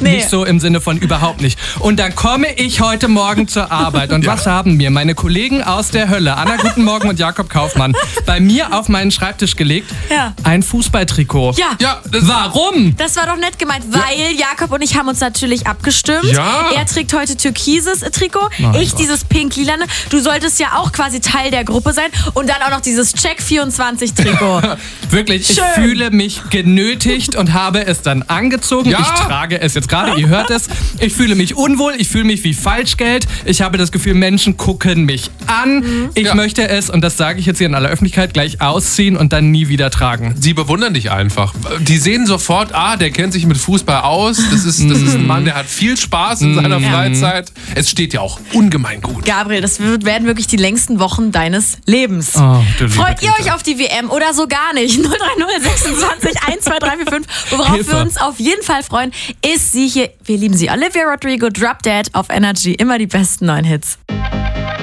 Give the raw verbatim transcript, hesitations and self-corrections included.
Nee. Nicht so im Sinne von überhaupt nicht. Und dann komme ich heute Morgen zur Arbeit. Und ja. was haben mir meine Kollegen aus der Hölle, Anna Guten Morgen und Jakob Kaufmann, bei mir auf meinen Schreibtisch gelegt? Ja. Ein Fußballtrikot. Ja. ja das Warum? Das war doch nett gemeint, weil ja. Jakob und ich haben uns natürlich abgestimmt. Ja. Er trägt heute türkises Trikot, Mein ich Gott. dieses pink-lilane. Du solltest ja auch quasi Teil der Gruppe sein. Und dann auch noch dieses Check vierundzwanzig Trikot. Wirklich, Schön. ich fühle mich genötigt und habe es dann angezogen. Ja. Ich trage es jetzt gerade, ihr hört es. Ich fühle mich unwohl, ich fühle mich wie Falschgeld. Ich habe das Gefühl, Menschen gucken mich an. Mhm. Ich Ja. möchte es, und das sage ich jetzt hier in aller Öffentlichkeit, gleich ausziehen und dann nie wieder tragen. Sie bewundern dich einfach. Die sehen sofort, ah, der kennt sich mit Fußball aus. Das ist, das ist ein Mann, der hat viel Spaß in seiner Ja. Freizeit. Es steht ja auch ungemein gut. Gabriel, das wird, werden wirklich die längsten Wochen deines Lebens. Oh, du liebe Freut ihr Güte. euch auf die W M oder so gar nicht? null drei null sechsundzwanzig eins zwei drei vier fünf. Worauf Hilfe. wir uns auf jeden Fall freuen, ist sie hier. Wir lieben sie. Olivia Rodrigo, Drop Dead auf Energy. Immer die besten neuen Hits.